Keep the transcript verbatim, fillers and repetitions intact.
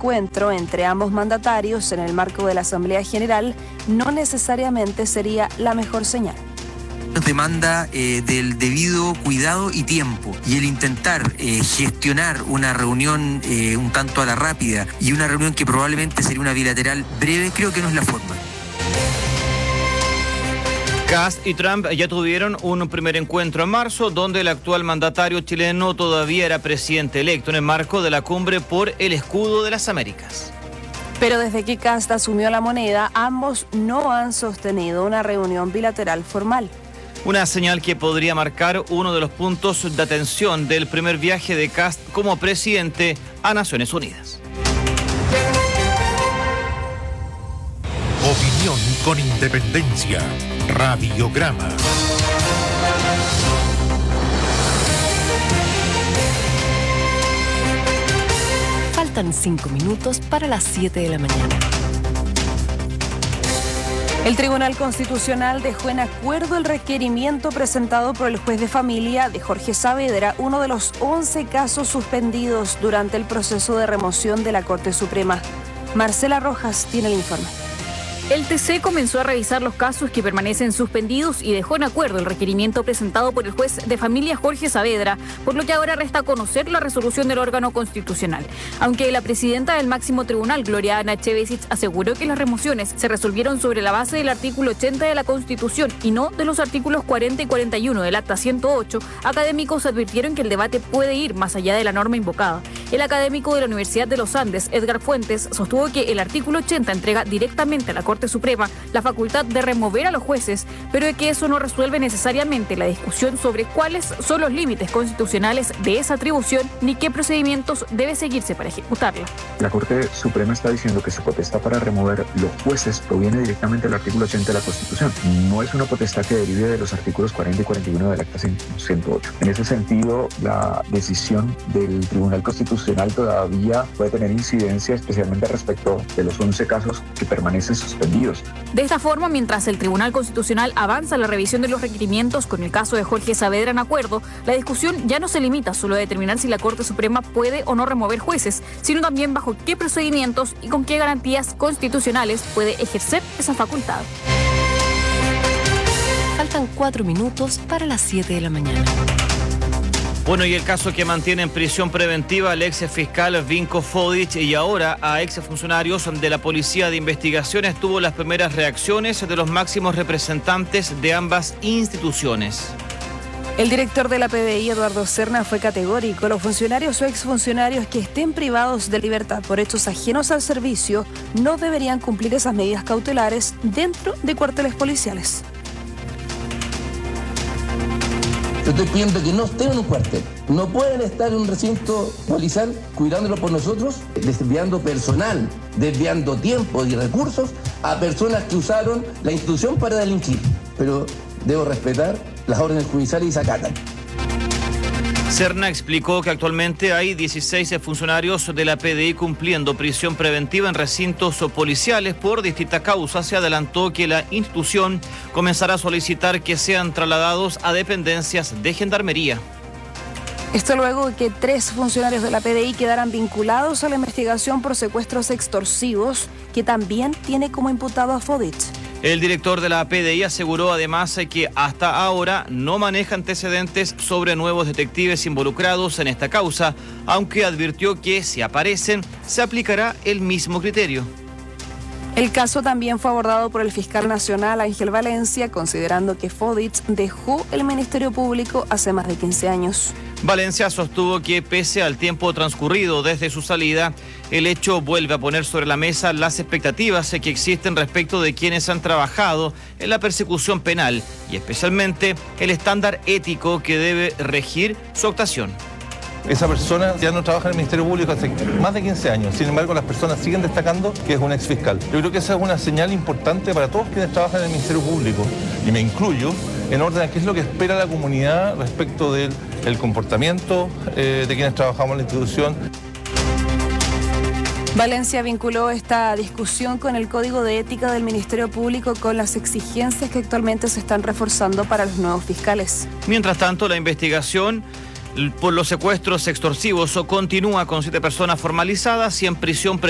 encuentro entre ambos mandatarios en el marco de la Asamblea General no necesariamente sería la mejor señal. Nos demanda eh, del debido cuidado y tiempo, y el intentar eh, gestionar una reunión eh, un tanto a la rápida y una reunión que probablemente sería una bilateral breve, creo que no es la forma. Kast y Trump ya tuvieron un primer encuentro en marzo, donde el actual mandatario chileno todavía era presidente electo en el marco de la cumbre por el escudo de las Américas. Pero desde que Kast asumió la moneda, ambos no han sostenido una reunión bilateral formal. Una señal que podría marcar uno de los puntos de atención del primer viaje de Kast como presidente a Naciones Unidas. Opinión con independencia. Radiograma. Faltan cinco minutos para las siete de la mañana. El Tribunal Constitucional dejó en acuerdo el requerimiento presentado por el juez de familia de Jorge Saavedra, uno de los once casos suspendidos durante el proceso de remoción de la Corte Suprema. Marcela Rojas tiene el informe. El T C comenzó a revisar los casos que permanecen suspendidos y dejó en acuerdo el requerimiento presentado por el juez de familia Jorge Saavedra, por lo que ahora resta conocer la resolución del órgano constitucional. Aunque la presidenta del máximo tribunal, Gloria Ana Chevesic, aseguró que las remociones se resolvieron sobre la base del artículo ochenta de la Constitución y no de los artículos cuarenta y cuarenta y uno del Acta ciento ocho, académicos advirtieron que el debate puede ir más allá de la norma invocada. El académico de la Universidad de los Andes, Edgar Fuentes, sostuvo que el artículo ochenta entrega directamente a la Corte Suprema la facultad de remover a los jueces, pero de que eso no resuelve necesariamente la discusión sobre cuáles son los límites constitucionales de esa atribución ni qué procedimientos debe seguirse para ejecutarla. La Corte Suprema está diciendo que su potestad para remover los jueces proviene directamente del artículo ochenta de la Constitución. No es una potestad que derive de los artículos cuarenta y cuarenta y uno del Acta ciento ocho. En ese sentido, la decisión del Tribunal Constitucional todavía puede tener incidencia, especialmente respecto de los once casos que permanecen suspendidos. De esta forma, mientras el Tribunal Constitucional avanza la revisión de los requerimientos con el caso de Jorge Saavedra en acuerdo, la discusión ya no se limita solo a determinar si la Corte Suprema puede o no remover jueces, sino también bajo qué procedimientos y con qué garantías constitucionales puede ejercer esa facultad. Faltan cuatro minutos para las siete de la mañana. Bueno, y el caso que mantiene en prisión preventiva al ex fiscal Vinko Fodic y ahora a ex funcionarios de la Policía de Investigaciones tuvo las primeras reacciones de los máximos representantes de ambas instituciones. El director de la P D I, Eduardo Serna, fue categórico. Los funcionarios o exfuncionarios que estén privados de libertad por hechos ajenos al servicio no deberían cumplir esas medidas cautelares dentro de cuarteles policiales. Yo estoy pidiendo que no estén en un cuartel. No pueden estar en un recinto policial cuidándolo por nosotros, desviando personal, desviando tiempo y recursos a personas que usaron la institución para delinquir. Pero debo respetar las órdenes judiciales y se acatan. Serna explicó que actualmente hay dieciséis funcionarios de la P D I cumpliendo prisión preventiva en recintos policiales por distintas causas. Se adelantó que la institución comenzará a solicitar que sean trasladados a dependencias de Gendarmería. Esto luego de que tres funcionarios de la P D I quedaran vinculados a la investigación por secuestros extorsivos, que también tiene como imputado a Fodic. El director de la P D I aseguró además que hasta ahora no maneja antecedentes sobre nuevos detectives involucrados en esta causa, aunque advirtió que si aparecen se aplicará el mismo criterio. El caso también fue abordado por el fiscal nacional Ángel Valencia, considerando que Fodic dejó el Ministerio Público hace más de quince años. Valencia sostuvo que pese al tiempo transcurrido desde su salida, el hecho vuelve a poner sobre la mesa las expectativas que existen respecto de quienes han trabajado en la persecución penal y especialmente el estándar ético que debe regir su actuación. Esa persona ya no trabaja en el Ministerio Público hace más de quince años, sin embargo las personas siguen destacando que es un ex fiscal. Yo creo que esa es una señal importante para todos quienes trabajan en el Ministerio Público, y me incluyo, en orden a qué es lo que espera la comunidad respecto del el comportamiento eh, de quienes trabajamos en la institución. Valencia vinculó esta discusión con el Código de Ética del Ministerio Público con las exigencias que actualmente se están reforzando para los nuevos fiscales. Mientras tanto, la investigación por los secuestros extorsivos continúa con siete personas formalizadas y en prisión preventiva.